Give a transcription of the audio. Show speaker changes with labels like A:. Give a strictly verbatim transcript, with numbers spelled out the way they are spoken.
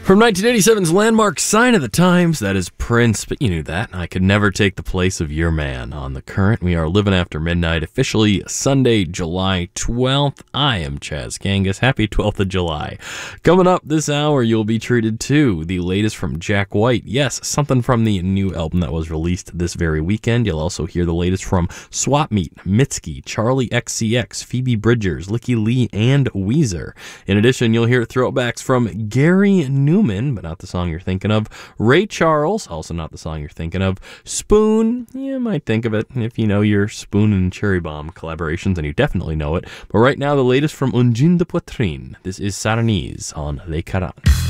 A: From nineteen eighty-seven's landmark Sign of the Times, that is Prince, but you knew that. I could never take the place of your man. On The Current, we are living after midnight, officially Sunday, July twelfth. I am Chaz Kangas. Happy twelfth of July. Coming up this hour, you'll be treated to the latest from Jack White. Yes, something from the new album that was released this very weekend. You'll also hear the latest from Swap Meet, Mitski, Charlie X C X, Phoebe Bridgers, Licky Lee, and Weezer. In addition, you'll hear throwbacks from Gary Newman, but not the song you're thinking of. Ray Charles, also not the song you're thinking of. Spoon, you might think of it if you know your Spoon and Cherry Bomb collaborations, and you definitely know it. But right now, the latest from Ungin de Poitrine. This is Saranese on Les Caran.